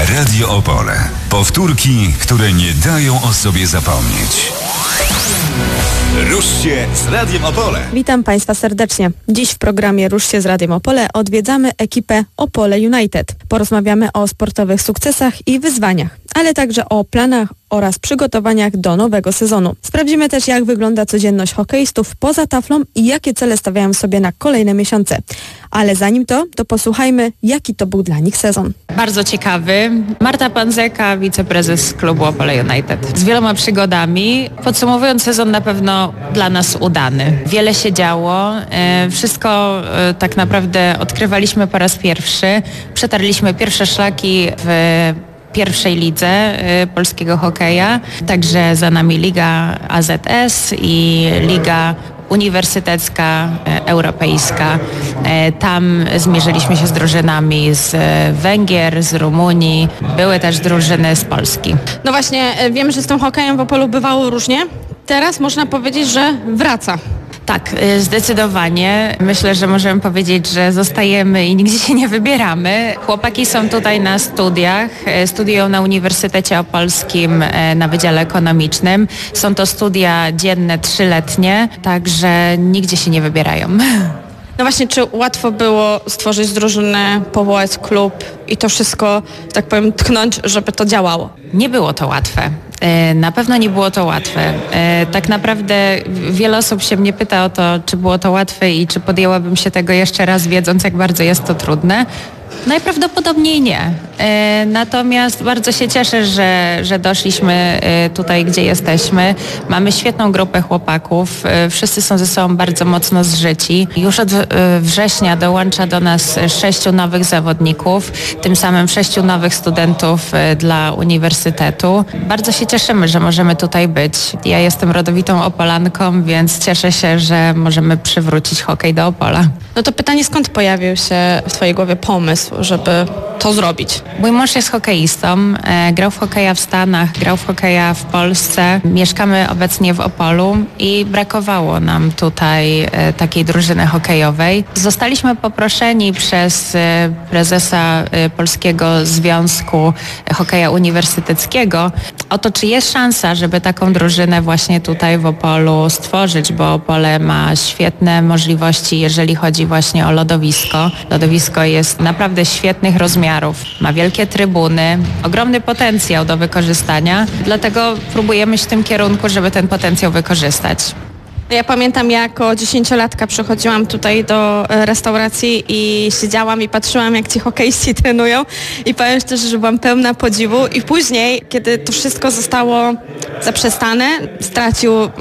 Radio Opole. Powtórki, które nie dają o sobie zapomnieć. Rusz się z Radiem Opole. Witam Państwa serdecznie. Dziś w programie Rusz się z Radiem Opole odwiedzamy ekipę Opole United. Porozmawiamy o sportowych sukcesach i wyzwaniach, ale także o planach oraz przygotowaniach do nowego sezonu. Sprawdzimy też, jak wygląda codzienność hokeistów poza taflą i jakie cele stawiają sobie na kolejne miesiące. Ale zanim to posłuchajmy, jaki to był dla nich sezon. Bardzo ciekawy. Marta Panzeka, wiceprezes klubu Opole United. Z wieloma przygodami. Podsumowując, sezon na pewno dla nas udany. Wiele się działo. Wszystko tak naprawdę odkrywaliśmy po raz pierwszy. Przetarliśmy pierwsze szlaki w pierwszej lidze polskiego hokeja. Także za nami Liga AZS i Liga uniwersytecka, europejska. Tam zmierzyliśmy się z drużynami z Węgier, z Rumunii. Były też drużyny z Polski. No właśnie, wiem, że z tym hokejem w Opolu bywało różnie. Teraz można powiedzieć, że wraca. Tak, zdecydowanie. Myślę, że możemy powiedzieć, że zostajemy i nigdzie się nie wybieramy. Chłopaki są tutaj na studiach, studiują na Uniwersytecie Opolskim na Wydziale Ekonomicznym. Są to studia dzienne, 3-letnie, także nigdzie się nie wybierają. No właśnie, czy łatwo było stworzyć drużynę, powołać klub i to wszystko, tak powiem, tknąć, żeby to działało? Nie było to łatwe. Na pewno nie było to łatwe. Tak naprawdę wiele osób się mnie pyta o to, czy było to łatwe i czy podjęłabym się tego jeszcze raz, wiedząc, jak bardzo jest to trudne. Najprawdopodobniej nie. Natomiast bardzo się cieszę, że doszliśmy tutaj, gdzie jesteśmy. Mamy świetną grupę chłopaków. Wszyscy są ze sobą bardzo mocno zżyci. Już od września dołącza do nas 6 nowych zawodników, tym samym 6 nowych studentów dla uniwersytetu. Bardzo się cieszymy, że możemy tutaj być. Ja jestem rodowitą Opolanką, więc cieszę się, że możemy przywrócić hokej do Opola. No to pytanie, skąd pojawił się w Twojej głowie pomysł, żeby to zrobić? Mój mąż jest hokeistą, grał w hokeja w Stanach, grał w hokeja w Polsce. Mieszkamy obecnie w Opolu i brakowało nam tutaj takiej drużyny hokejowej. Zostaliśmy poproszeni przez prezesa Polskiego Związku Hokeja Uniwersyteckiego o to, czy jest szansa, żeby taką drużynę właśnie tutaj w Opolu stworzyć, bo Opole ma świetne możliwości, jeżeli chodzi właśnie o lodowisko. Lodowisko jest naprawdę świetnych rozmiarów, ma wielkie trybuny, ogromny potencjał do wykorzystania, dlatego próbujemy iść w tym kierunku, żeby ten potencjał wykorzystać. Ja pamiętam, jako 10-latka przychodziłam tutaj do restauracji i siedziałam i patrzyłam, jak ci hokeiści trenują i powiem szczerze, że byłam pełna podziwu i później, kiedy to wszystko zostało zaprzestane, stracił